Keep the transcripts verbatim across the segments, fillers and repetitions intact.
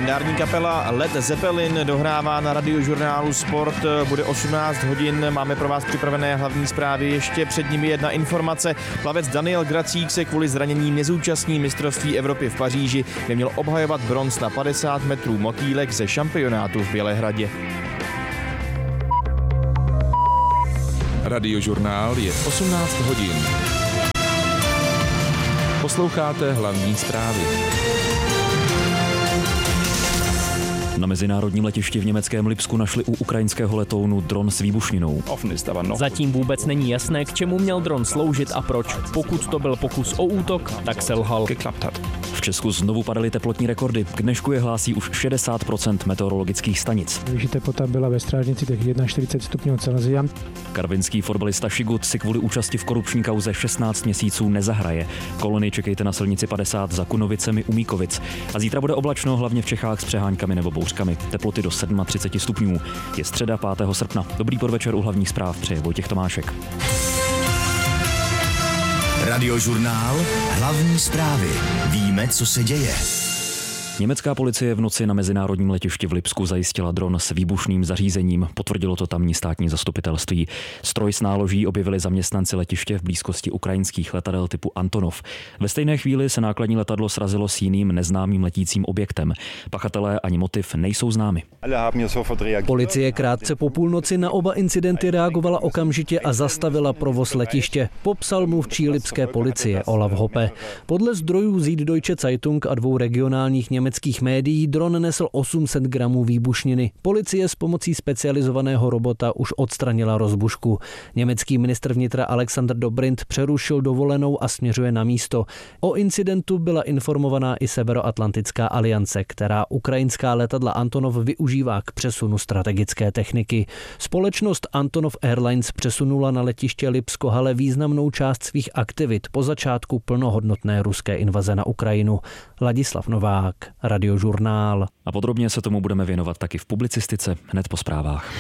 Legendární kapela Led Zeppelin dohrává na Radiožurnálu Sport. Bude osmnáct hodin, máme pro vás připravené hlavní zprávy. Ještě před nimi jedna informace. Plavec Daniel Gracík se kvůli zranění nezúčastní mistrovství Evropy v Paříži, kde měl obhajovat bronz na padesát metrů motýlek ze šampionátu v Bělehradě. Radiožurnál je osmnáct hodin. Posloucháte hlavní zprávy. Na mezinárodním letišti v německém Lipsku našli u ukrajinského letounu dron s výbušninou. Zatím vůbec není jasné, k čemu měl dron sloužit a proč. Pokud to byl pokus o útok, tak selhal. V Česku znovu padaly teplotní rekordy. K dnešku je hlásí už šedesát procent meteorologických stanic. Vyšší teplota byla ve Strážnici těch čtyřicet jedna stupňů Celsia. Karvinský fotbalista Šigut si kvůli účasti v korupční kauze šestnáct měsíců nezahraje. Kolony čekejte na silnici padesát za Kunovicemi u Míkovic. A zítra bude oblačno, hlavně v Čechách s přeháňkami nebo bouřkami. Teploty do třicet sedm stupňů. Je středa pátého srpna. Dobrý podvečer u hlavních zpráv přeje Vojtěch Tomášek. Radiožurnál, hlavní zprávy. Víme, co se děje. Německá policie v noci na mezinárodním letišti v Lipsku zajistila dron s výbušným zařízením. Potvrdilo to tamní státní zastupitelství. Stroj s náloží objevili zaměstnanci letiště v blízkosti ukrajinských letadel typu Antonov. Ve stejné chvíli se nákladní letadlo srazilo s jiným neznámým letícím objektem. Pachatelé ani motiv nejsou známy. Policie krátce po půlnoci na oba incidenty reagovala okamžitě a zastavila provoz letiště, popsal mluvčí lipské policie Olaf Hoppe. Podle zdrojů Süddeutsche Zeitung a dvou regionálních německých německých médií dron nesl osm set gramů výbušniny. Policie s pomocí specializovaného robota už odstranila rozbušku. Německý ministr vnitra Alexander Dobrindt přerušil dovolenou a směřuje na místo. O incidentu byla informovaná i Severoatlantická aliance, která ukrajinská letadla Antonov využívá k přesunu strategické techniky. Společnost Antonov Airlines přesunula na letiště Lipsko-Hale významnou část svých aktivit po začátku plnohodnotné ruské invaze na Ukrajinu. Ladislav Novák, Radiožurnál. A podrobně se tomu budeme věnovat taky v publicistice hned po zprávách.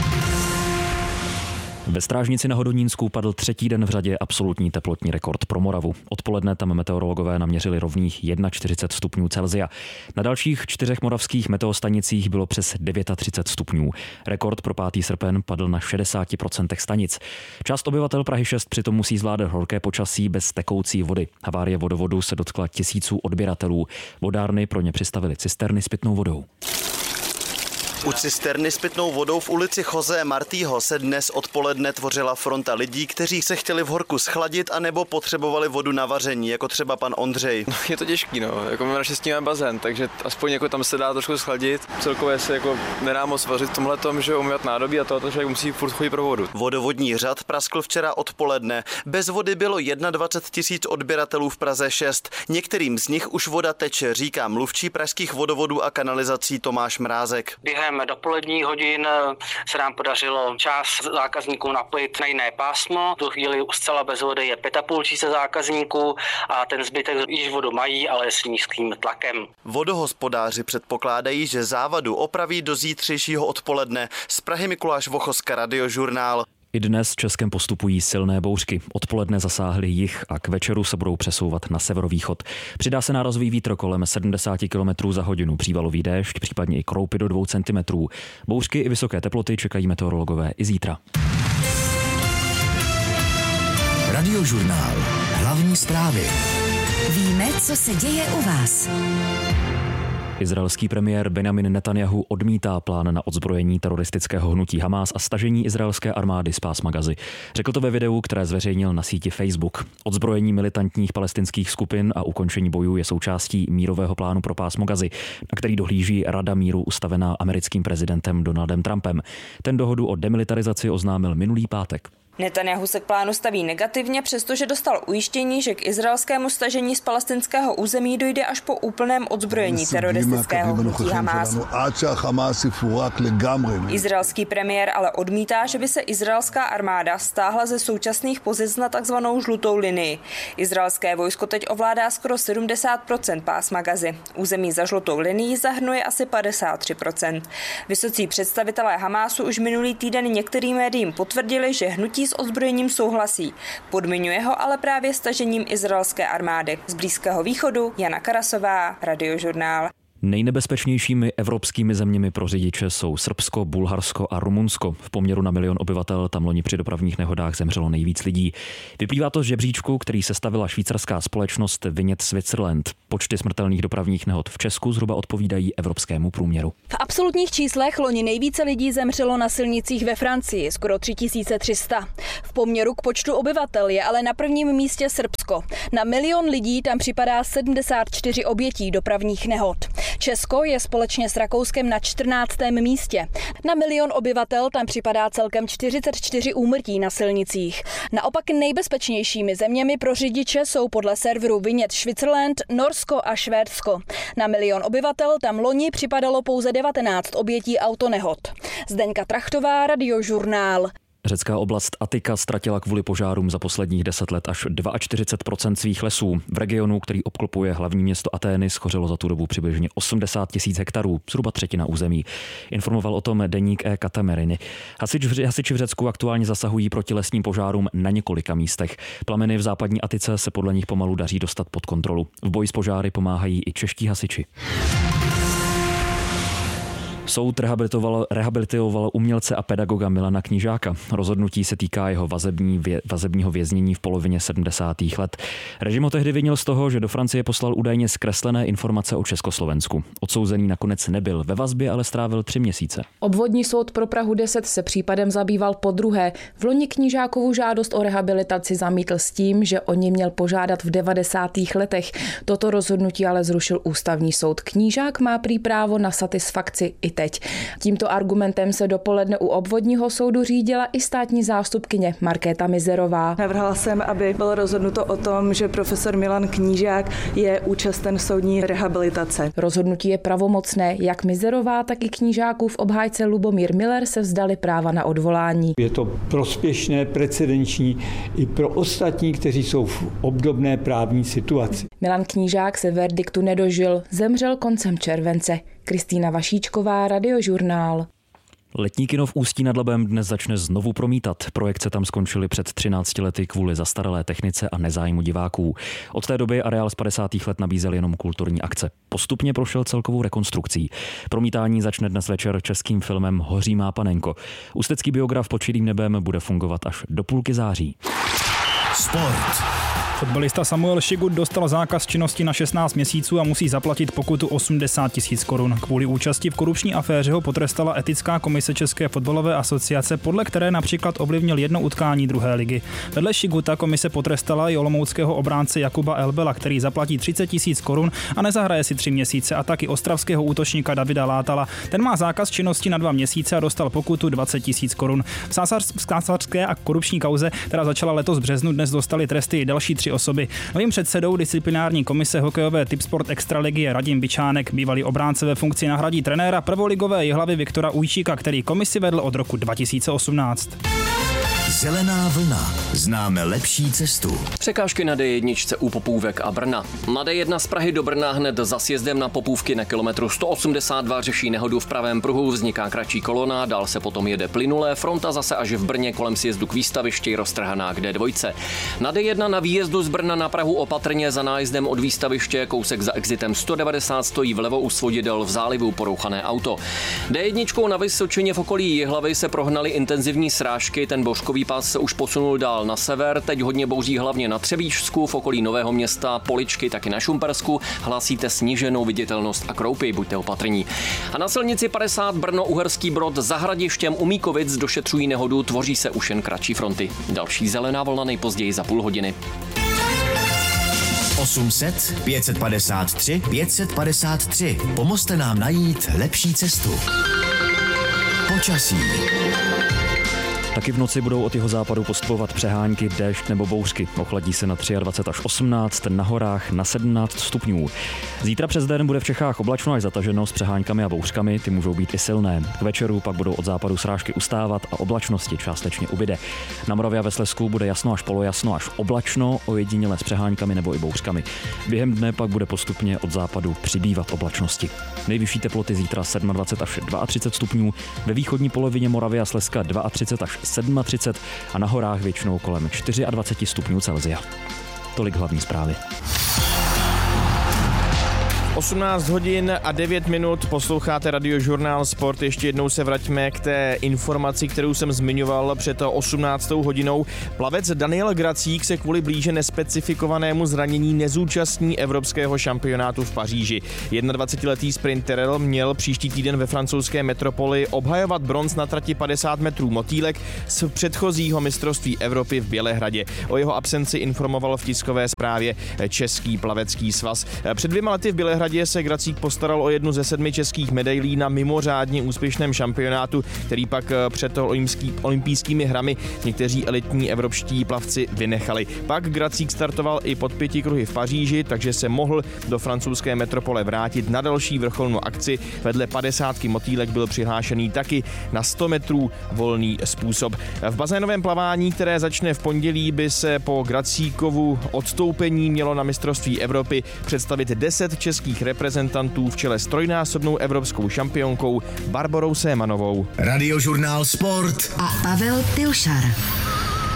Ve Strážnici na Hodonínsku padl třetí den v řadě absolutní teplotní rekord pro Moravu. Odpoledne tam meteorologové naměřili rovných čtyřicet jedna stupňů Celsia. Na dalších čtyřech moravských meteostanicích bylo přes třicet devět stupňů. Rekord pro pátý srpen padl na šedesát procent stanic. Část obyvatel Prahy šest přitom musí zvládat horké počasí bez tekoucí vody. Havárie vodovodu se dotkla tisíců odběratelů. Vodárny pro ně přistavily cisterny s pitnou vodou. U cisterny s pitnou vodou v ulici Jose Martího se dnes odpoledne tvořila fronta lidí, kteří se chtěli v horku schladit anebo potřebovali vodu na vaření, jako třeba pan Ondřej. Je to těžký, no, jako my naštěstí máme bazén, takže aspoň jako tam se dá trošku schladit. Celkově se jako nedá moc vařit v tomhletom, že umývat nádobí a to, že člověk musí furt chodit pro vodu. Vodovodní řad praskl včera odpoledne. Bez vody bylo dvacet jedna tisíc odběratelů v Praze šest. Některým z nich už voda teče, říká mluvčí pražských vodovodů a kanalizací Tomáš Mrázek. Během dopoledních hodin se nám podařilo část zákazníků napojit na jiné pásmo. V tu chvíli zcela bez vody je pět a půl tisíce zákazníků a ten zbytek již vodu mají, ale s nízkým tlakem. Vodohospodáři předpokládají, že závadu opraví do zítřejšího odpoledne. Z Prahy Mikuláš Vochoska, Radiožurnál. I dnes Českem postupují silné bouřky. Odpoledne zasáhly jih a k večeru se budou přesouvat na severovýchod. Přidá se nárazový vítr kolem sedmdesát kilometrů za hodinu, přívalový déšť, případně i kroupy do dvou centimetrů. Bouřky i vysoké teploty čekají meteorologové i zítra. Radiožurnál. Hlavní zprávy. Víme, co se děje u vás. Izraelský premiér Benjamin Netanjahu odmítá plán na odzbrojení teroristického hnutí Hamás a stažení izraelské armády z pásma Gazy. Řekl to ve videu, které zveřejnil na síti Facebook. Odzbrojení militantních palestinských skupin a ukončení bojů je součástí mírového plánu pro pásmo Gazy, na který dohlíží Rada míru ustavená americkým prezidentem Donaldem Trumpem. Ten dohodu o demilitarizaci oznámil minulý pátek. Netanjahu se k plánu staví negativně, přestože dostal ujištění, že k izraelskému stažení z palestinského území dojde až po úplném odzbrojení teroristického hnutí Hamás. Izraelský premiér ale odmítá, že by se izraelská armáda stáhla ze současných pozic na takzvanou žlutou linii. Izraelské vojsko teď ovládá skoro sedmdesát procent pásma Gazy. Území za žlutou linií zahrnuje asi padesát tři procent. Vysocí představitelé Hamásu už minulý týden některým médiím potvrdili, že hnutí s odzbrojením souhlasí. Podmiňuje ho ale právě stažením izraelské armády. Z Blízkého východu Jana Karasová, Radiožurnál. Nejnebezpečnějšími evropskými zeměmi pro řidiče jsou Srbsko, Bulharsko a Rumunsko. V poměru na milion obyvatel tam loni při dopravních nehodách zemřelo nejvíc lidí. Vyplývá to z žebříčku, který sestavila švýcarská společnost Vinět Switzerland. Počty smrtelných dopravních nehod v Česku zhruba odpovídají evropskému průměru. V absolutních číslech loni nejvíce lidí zemřelo na silnicích ve Francii, skoro tři tisíce tři sta. V poměru k počtu obyvatel je ale na prvním místě Srbsko. Na milion lidí tam připadá sedmdesát čtyři obětí dopravních nehod. Česko je společně s Rakouskem na čtrnáctém místě. Na milion obyvatel tam připadá celkem čtyřicet čtyři úmrtí na silnicích. Naopak nejbezpečnějšími zeměmi pro řidiče jsou podle serveru Vinět Switzerland Norsko a Švédsko. Na milion obyvatel tam loni připadalo pouze devatenáct obětí autonehod. Zdeňka Trachtová, Radiožurnál. Řecká oblast Attika ztratila kvůli požárům za posledních deset let až čtyřicet dva procent svých lesů. V regionu, který obklopuje hlavní město Atény, schořelo za tu dobu přibližně osmdesát tisíc hektarů, zhruba třetina území. Informoval o tom deník E Katameriny. Hasiči, hasiči v Řecku aktuálně zasahují proti lesním požárům na několika místech. Plameny v západní Atice se podle nich pomalu daří dostat pod kontrolu. V boji s požáry pomáhají i čeští hasiči. Soud rehabilitoval, rehabilitoval umělce a pedagoga Milana Knížáka. Rozhodnutí se týká jeho vazební, vě, vazebního věznění v polovině sedmdesátých let. Režim ho tehdy vinil z toho, že do Francie poslal údajně zkreslené informace o Československu. Odsouzený nakonec nebyl ve vazbě, ale strávil tři měsíce. Obvodní soud pro Prahu deset se případem zabýval podruhé. V loni Knížákovu žádost o rehabilitaci zamítl s tím, že o ní měl požádat v devadesátých letech. Toto rozhodnutí ale zrušil ústavní soud. Knížák má prý právo na satisfakci i teď. Tímto argumentem se dopoledne u obvodního soudu řídila i státní zástupkyně Markéta Mizerová. Navrhla jsem, aby bylo rozhodnuto o tom, že profesor Milan Knížák je účasten soudní rehabilitace. Rozhodnutí je pravomocné. Jak Mizerová, tak i Knížákův obhájce Lubomír Miller se vzdali práva na odvolání. Je to prospěšné, precedenční i pro ostatní, kteří jsou v obdobné právní situaci. Milan Knížák se verdiktu nedožil, zemřel koncem července. Kristýna Vašíčková, Radiožurnál. Letní kino v Ústí nad Labem dnes začne znovu promítat. Projekce tam skončily před třinácti lety kvůli zastaralé technice a nezájmu diváků. Od té doby areál z padesátých let nabízel jenom kulturní akce. Postupně prošel celkovou rekonstrukcí. Promítání začne dnes večer českým filmem Hoří má panenko. Ústecký biograf Pod širým nebem bude fungovat až do půlky září. Sport. Fotbalista Samuel Šigut dostal zákaz činnosti na šestnáct měsíců a musí zaplatit pokutu osmdesát tisíc korun. Kvůli účasti v korupční aféře ho potrestala etická komise České fotbalové asociace, podle které například ovlivnil jedno utkání druhé ligy. Vedle Šiguta komise potrestala i olomouckého obránce Jakuba Elbela, který zaplatí třicet tisíc korun a nezahraje si tři měsíce, a taky ostravského útočníka Davida Látala. Ten má zákaz činnosti na dva měsíce a dostal pokutu dvacet tisíc korun. V sásařské a korupční kauze, která začala letos v březnu, dnes dostali tresty i další tři osoby. Novým předsedou disciplinární komise hokejové Tipsport Extraligy je Radim Bičánek. Bývalý obránce ve funkci nahradí trenéra prvoligové Jihlavy Viktora Ujčíka, který komisi vedl od roku dva tisíce osmnáct. Zelená vlna. Známe lepší cestu. Překážky na D jedna u Popůvek a Brna. Na D jedna z Prahy do Brna hned za sjezdem na Popůvky na kilometru sto osmdesát dva řeší nehodu v pravém pruhu, vzniká kratší kolona, dál se potom jede plynulé, fronta zase až v Brně kolem sjezdu k výstavišti roztrhaná k D dva. Na D jedna na výjezdu z Brna na Prahu opatrně za nájezdem od výstaviště, kousek za exitem sto devadesát stojí vlevo u svodidel v zálivu porouchané auto. D jedna na Vysočině v okolí Jihlavy se prohnaly intenzivní srážky, ten bouřkový pás se už posunul dál na sever, teď hodně bouří hlavně na Třebíčsku, v okolí Nového Města, Poličky, taky na Šumpersku, hlásíte sníženou viditelnost a kroupy, buďte opatrní. A na silnici padesát Brno-Uherský Brod za Hradištěm u Míkovic došetřují nehodu, tvoří se už jen kratší fronty. Další zelená vlna nejpozději za půl hodiny. osm set pět set padesát tři pět set padesát tři. Pomozte nám najít lepší cestu. Počasí. Taky v noci budou od jihozápadu postupovat přehánky, déšť nebo bouřky. Ochladí se na dvacet tři až osmnáct, na horách na sedmnáct stupňů. Zítra přes den bude v Čechách oblačno až zataženo s přeháňkami a bouřkami, ty můžou být i silné. K večeru pak budou od západu srážky ustávat a oblačnosti částečně ubyde. Na Moravě a ve Slezsku bude jasno až polojasno až oblačno, ojediněle s přeháňkami nebo i bouřkami. Během dne pak bude postupně od západu přibývat oblačnosti. Nejvyšší teploty zítra dvacet sedm až třicet dva stupňů, ve východní polovině Moravy a Slezska třicet dva až třicet sedm a na horách většinou kolem dvacet čtyři stupňů Celsia. Tolik hlavní zprávy. osmnáct hodin a devět minut, posloucháte Radiožurnál Sport. Ještě jednou se vraťme k té informaci, kterou jsem zmiňoval před osmnáctou hodinou. Plavec Daniel Gracík se kvůli blíže nespecifikovanému zranění nezúčastní evropského šampionátu v Paříži. dvacetiletý sprinter měl příští týden ve francouzské metropoli obhajovat bronz na trati padesát metrů motýlek z předchozího mistrovství Evropy v Bělehradě. O jeho absenci informoval v tiskové zprávě Český plavecký svaz. Před dvěma lety v Bělehradě se Gracík postaral o jednu ze sedmi českých medailí na mimořádně úspěšném šampionátu, který pak před olympijskými hrami někteří elitní evropští plavci vynechali. Pak Gracík startoval i pod pěti kruhy v Paříži, takže se mohl do francouzské metropole vrátit na další vrcholnou akci. Vedle padesátky motýlek byl přihlášený taky na sto metrů volný způsob. V bazénovém plavání, které začne v pondělí, by se po Gracíkovu odstoupení mělo na mistrovství Evropy představit deset českých reprezentantů v čele s trojnásobnou evropskou šampionkou Barborou Sémanovou. Radiožurnál Sport a Pavel Pilšar.